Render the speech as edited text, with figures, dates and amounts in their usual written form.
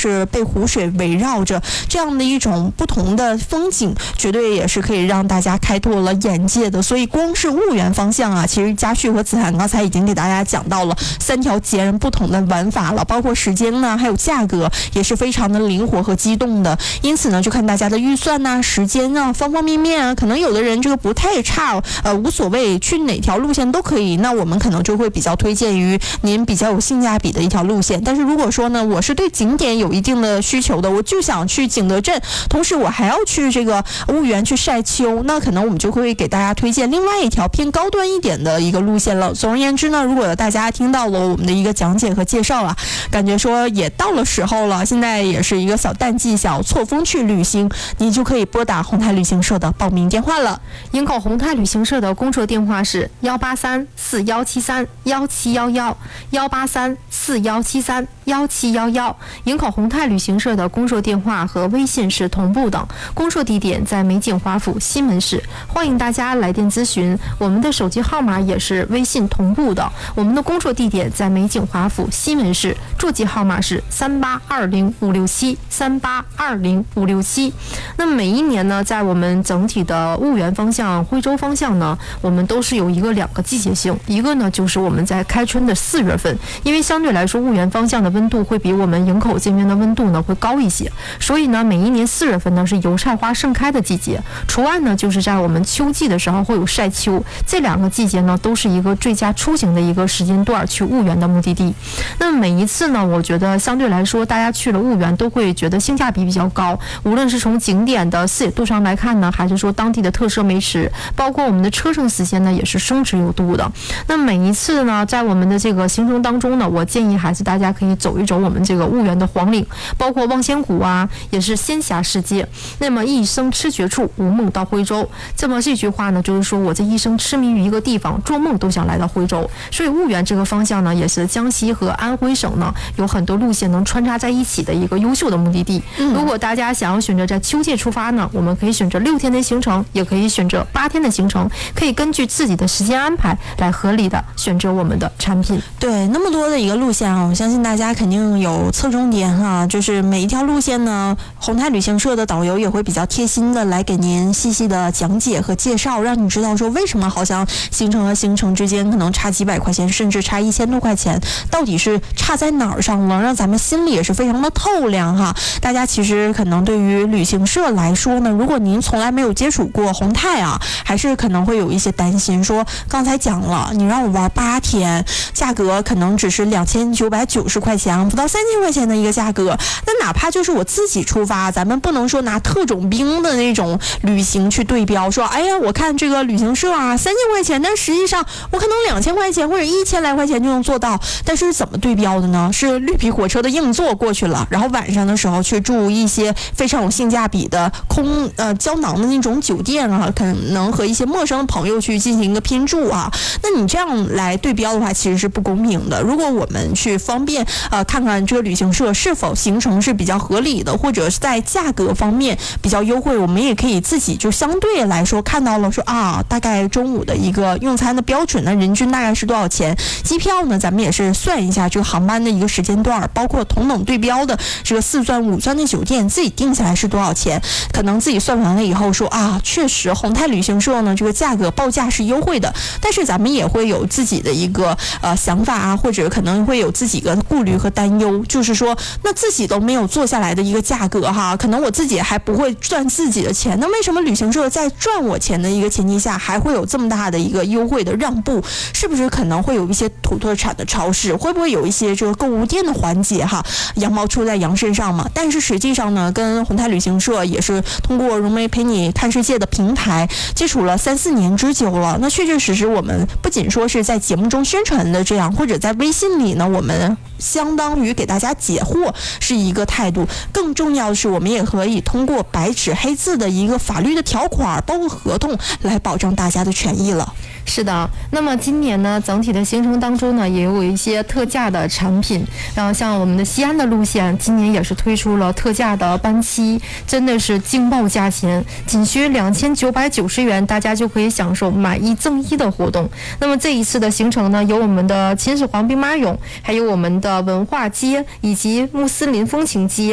是被湖水围绕着，这样的一种不同的风景，绝对也是可以让大家开拓了眼界的。所以光是婺源方向啊，其实嘉旭和子涵刚才已经给大家讲到了3条截然不同的玩法了，包括时间呢，还有价格也是非常的灵活和机动的。因此呢，就看大家的预算呐、时间啊、方方面面啊，可能有的人这个不太差，无所谓，去哪条路线都可以。那我们可能就会比较推荐于您比较有性价比的一条路线。但是如果说呢，我是对景点有一定的需求的，我就想去景德镇，同时我还要去这个婺源去晒秋，那可能我们就会给大家推荐另外一条偏高端一点的一个路线了。总而言之呢，如果大家听到了我们的一个讲解和介绍啊，感觉说也到了时候了，现在也是一个小淡季、小错峰去旅行，你就可以拨打宏泰旅行社的报名电话了。 营口宏泰旅行社的工作电话是183-4173-1711，183-4173-1711。营口宏泰旅行社的工作电话和微信是同步的，工作地点在美景华府西门市，欢迎大家来电咨询。我们的手机号码也是微信同步的，我们的工作地点在美景华府西门市，座机号码是3820-567，3820-567。那么每一年呢，在我们整体的婺源方向、徽州方向呢，我们都是有2个季节性，一个呢就是我们在开春的4月份，因为相对来说婺源方向的温度会比我们营口这边的温度呢会高一些，所以呢每一年4月份呢是油菜花盛开的季节，除外呢就是在我们秋季的时候会有晒秋，这2个季节呢都是一个最佳出行的一个时间段去婺源的目的地。那么每一次呢，我觉得相对来说大家去了婺源都会觉得性价比比较高，无论是从景点的视野度上来看呢，还是说当地的特色美食，包括我们的车程时间呢也是生值有度的。那每一次呢，在我们的这个行程当中呢，我建议还是大家可以走一走我们这个婺源的皇陵，包括望仙谷啊，也是仙侠世界。那么一生痴绝处，无梦到徽州。这么这句话呢，就是说我这一生痴迷于一个地方，做梦都想来到徽州。所以婺源这个方向呢，也是江西和安徽省呢有很多路线能穿插在一起的一个优秀的目的地。如果大家想要选择在秋季出发呢，我们可以选择6天的行程，也可以选择8天的行程，可以根据自己的时间安排来合理的选择我们的产品。 对，那么多的一个路线啊，我相信大家肯定有侧重点哈，就是每一条路线呢，宏泰旅行社的导游也会比较贴心的来给您细细的讲解和介绍，让你知道说为什么好像行程和行程之间可能差几百块钱，甚至差1000多块钱，到底是差在哪儿上了，让咱们心里也是非常的透亮哈。大家其实可能对于旅行社来说呢，如果您从来没有接触过宏泰啊，还是可能会有一些担心，说刚才讲了，你让我玩8天，价格可能只是2990块钱，不到3000块钱的一个价格。那哪怕就是我自己出发，咱们不能说拿特种兵的那种旅行去对标，说哎呀，我看这个旅行社啊3000块钱，但实际上我可能2000块钱或者1000来块钱就能做到。但是怎么对标的呢？是绿皮火车的硬座过去了，然后晚上的时候去住一些非常有性价比的胶囊的那种酒店啊，可能和一些陌生的朋友去进行一个拼住啊。那你这样来对标的话，其实是不公平的。如果我们去方便看看这个旅行社是否行程是比较合理的，或者是在价格方面比较优惠，我们也可以自己就相对来说看到了说啊，大概中午的一个用餐的标准呢，人均大概是多少钱？机票呢，咱们也是算一下这个航班的一个时间段，包括同等对标的这个4钻5钻的酒店，自己定下来是多少钱？可能自己算完了以后说啊，确实宏泰旅行社呢这个价格报价是优惠的，但是咱们也会有自己的一个想法啊，或者可能会有自己的顾虑和担忧，就是说那自己都没有做下来的一个价格哈，可能我自己还不会赚自己的钱，那为什么旅行社在赚我钱的一个前提下还会有这么大的一个优惠的让步？是不是可能会有一些土特产的超市，会不会有一些这个购物店的环节哈？羊毛出在羊身上嘛。但是实际上呢，跟宏泰旅行社也是通过融媒陪你看世界的平台接触了3-4年之久了。那确确实实我们不仅说是在节目中宣传的这样，或者在微信里呢，我们相当于给大家解惑是一个态度，更重要的是我们也可以通过白纸黑字的一个法律的条款，包括合同来保障大家的权益了。 是的，那么今年呢，整体的行程当中呢，也有一些特价的产品，然后像我们的西安的路线，今年也是推出了特价的班期，真的是惊爆价钱，仅需2990元，大家就可以享受买1赠1的活动。那么这一次的行程呢，有我们的秦始皇兵马俑，还有我们的文化街以及穆斯林风情街。